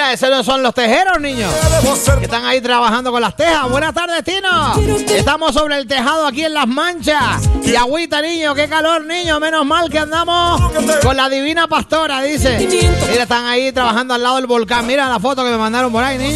Mira, esos no son los tejeros, niños, que están ahí trabajando con las tejas. Buenas tardes, Tino. Estamos sobre el tejado aquí en Las Manchas. Y agüita, niño, qué calor, niño. Menos mal que andamos con la divina pastora, dice. Mira, están ahí trabajando al lado del volcán. Mira la foto que me mandaron por ahí, niño.